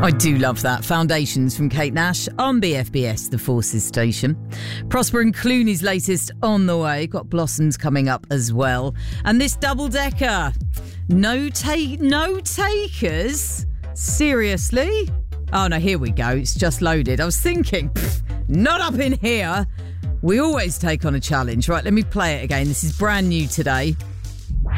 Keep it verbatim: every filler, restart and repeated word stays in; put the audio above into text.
I do love that. Foundations from Kate Nash on B F B S, the Forces station. Prosper and Clooney's latest on the way. Got Blossoms coming up as well. And this double-decker. No take, no takers? Seriously? Oh, no, here we go. It's just loaded. I was thinking, pff, not up in here. We always take on a challenge. Right, let me play it again. This is brand new today.